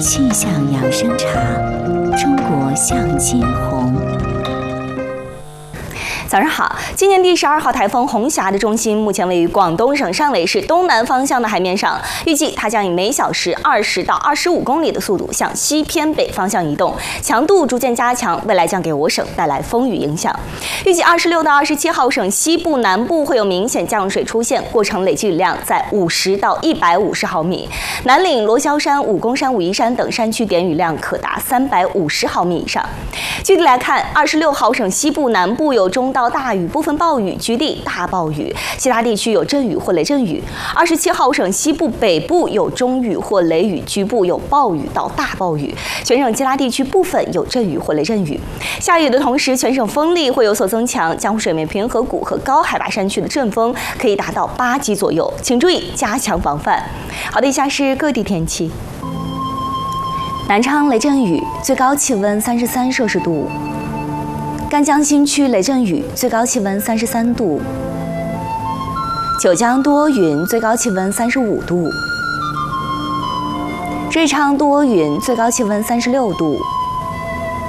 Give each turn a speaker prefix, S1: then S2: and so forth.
S1: 气象养生茶，中国向金红。
S2: 早上好，今年第12号台风红霞的中心目前位于广东省汕尾市东南方向的海面上，预计它将以每小时20到25公里的速度向西偏北方向移动，强度逐渐加强，未来将给我省带来风雨影响。预计26到27号省西部、南部会有明显降水出现，过程累计雨量在50到150毫米。南岭、罗霄山、武功山、武夷山等山区点雨量可达350毫米以上。具体来看，26号省西部、南部有中到大雨，部分暴雨，局地大暴雨；其他地区有阵雨或雷阵雨。27号省西部、北部有中雨或雷雨，局部有暴雨到大暴雨。全省其他地区部分有阵雨或雷阵雨。下雨的同时，全省风力会有所增强，江湖水面平河谷和高海拔山区的阵风可以达到8级左右，请注意加强防范。好的，以下是各地天气。南昌雷阵雨，最高气温33摄氏度。赣江新区雷阵雨，最高气温33度；九江多云，最高气温35度；瑞昌多云，最高气温36度；